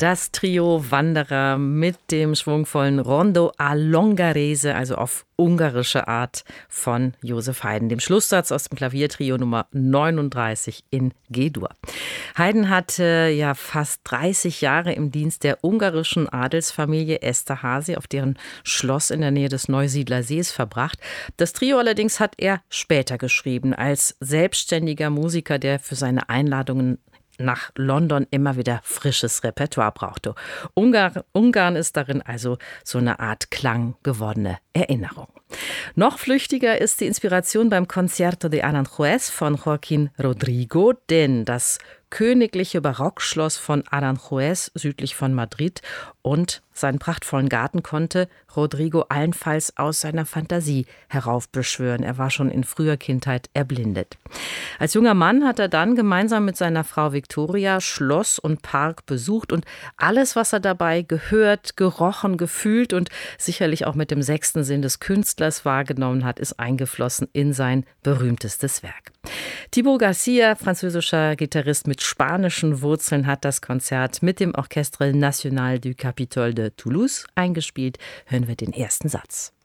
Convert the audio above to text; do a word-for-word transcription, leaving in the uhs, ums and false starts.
Das Trio Wanderer mit dem schwungvollen Rondo a Longarese, also auf ungarische Art, von Joseph Haydn, dem Schlusssatz aus dem Klaviertrio Nummer neununddreißig in G-Dur. Haydn hatte ja fast dreißig Jahre im Dienst der ungarischen Adelsfamilie Esterházy auf deren Schloss in der Nähe des Neusiedler Sees verbracht. Das Trio allerdings hat er später geschrieben, als selbstständiger Musiker, der für seine Einladungen nach London immer wieder frisches Repertoire brauchte. Ungar, Ungarn ist darin also so eine Art klanggewordene Erinnerung. Noch flüchtiger ist die Inspiration beim Concierto de Aranjuez von Joaquín Rodrigo, denn das königliche Barockschloss von Aranjuez südlich von Madrid und seinen prachtvollen Garten konnte Rodrigo allenfalls aus seiner Fantasie heraufbeschwören. Er war schon in früher Kindheit erblindet. Als junger Mann hat er dann gemeinsam mit seiner Frau Victoria Schloss und Park besucht und alles, was er dabei gehört, gerochen, gefühlt und sicherlich auch mit dem sechsten Sinn des Künstlers wahrgenommen hat, ist eingeflossen in sein berühmtestes Werk. Thibaut Garcia, französischer Gitarrist mit spanischen Wurzeln, hat das Konzert mit dem Orchestre National du Capitole de Toulouse eingespielt. Hören wir den ersten Satz.